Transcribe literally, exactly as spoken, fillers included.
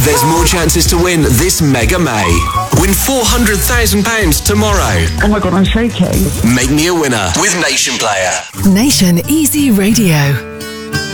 There's more chances to win this Mega May. Win four hundred thousand pounds tomorrow. Oh my God, I'm shaking. Make me a winner with Nation Player. Nation Easy Radio.